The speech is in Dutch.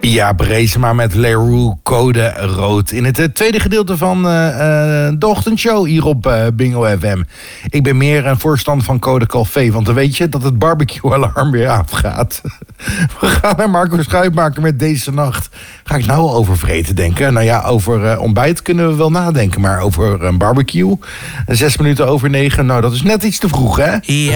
Ja, Brezema met Leroux, code rood. In het tweede gedeelte van de ochtendshow hier op Bingo FM. Ik ben meer een voorstander van code Calvé. Want dan weet je dat het barbecue-alarm weer afgaat. We gaan naar Marco Schuitmaker met Deze Nacht. Ga ik nou al over vreten denken? Nou ja, over ontbijt kunnen we wel nadenken. Maar over een barbecue, 6 minuten over 9, nou dat is net iets te vroeg, hè? Ja.